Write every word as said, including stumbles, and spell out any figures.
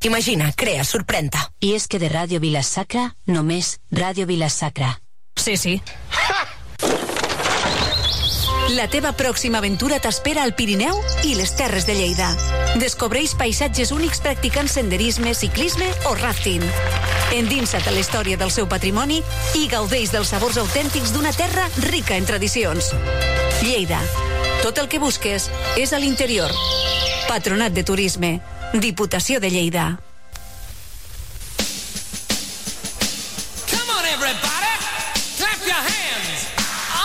Imagina, crea, sorprèn-te. I és que de Ràdio Vila-sacra, només Ràdio Vila-sacra. Sí, sí. La teva pròxima aventura t'espera al Pirineu i les Terres de Lleida. Descobreix paisatges únics practicant senderisme, ciclisme o rafting. Endinsa't a la història del seu patrimoni i gaudeix dels sabors autèntics d'una terra rica en tradicions. Lleida. Tot el que busques és a l'interior. Patronat de Turisme. Diputació de Lleida.